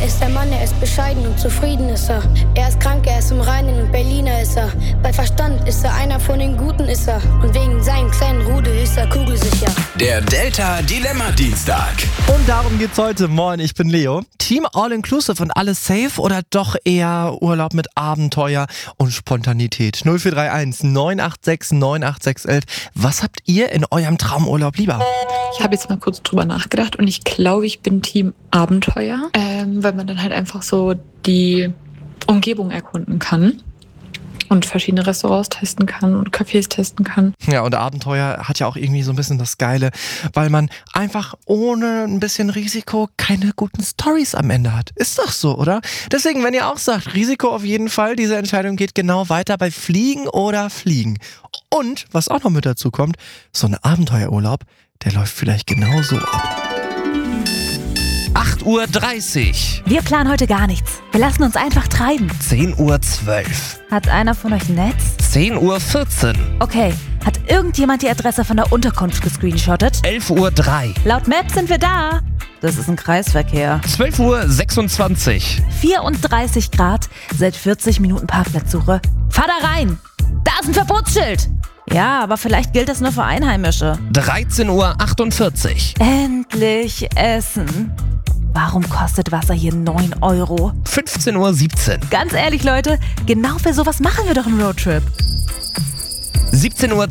Er ist der Mann, er ist bescheiden und zufrieden ist er. Er ist krank, er ist im Reinen und Berliner ist er. Bei Verstand ist er einer von den Guten ist er. Und wegen seinem kleinen Rudel ist er kugelsicher. Der Delta Dilemma Dienstag. Und darum geht's heute. Moin, ich bin Leo. Team All-Inclusive und alles safe oder doch eher Urlaub mit Abenteuer und Spontanität? 0431 986 98611. Was habt ihr in eurem Traumurlaub lieber? Ich habe jetzt mal kurz drüber nachgedacht und ich glaube, ich bin Team Abenteuer, weil man dann halt einfach so die Umgebung erkunden kann und verschiedene Restaurants testen kann und Cafés testen kann. Ja, und Abenteuer hat ja auch irgendwie so ein bisschen das Geile, weil man einfach ohne ein bisschen Risiko keine guten Storys am Ende hat. Ist doch so, oder? Deswegen, wenn ihr auch sagt, Risiko auf jeden Fall, diese Entscheidung geht genau weiter bei Fliegen oder Fliegen. Und, was auch noch mit dazu kommt, so ein Abenteuerurlaub, der läuft vielleicht genau so ab. 8:30 Uhr. Wir planen heute gar nichts. Wir lassen uns einfach treiben. 10:12 Uhr. Hat einer von euch ein Netz? 10:14 Uhr. Okay. Hat irgendjemand die Adresse von der Unterkunft gescreenshottet? 11:03 Uhr. Laut Maps sind wir da. Das ist ein Kreisverkehr. 12:26 Uhr. 34 Grad, seit 40 Minuten Parkplatzsuche. Fahr da rein. Da ist ein Verbotsschild. Ja, aber vielleicht gilt das nur für Einheimische. 13:48 Uhr. Endlich essen. Warum kostet Wasser hier 9 Euro? 15:17 Uhr. Ganz ehrlich, Leute, genau für sowas machen wir doch einen Roadtrip. 17:20 Uhr.